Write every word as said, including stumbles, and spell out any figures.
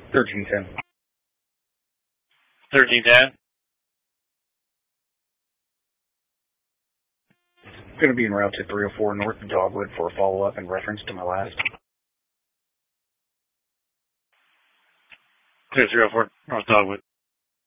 thirteen ten. thirteen ten. Going to be en route to three oh four North Dogwood for a follow-up in reference to my last. three oh four North Dogwood.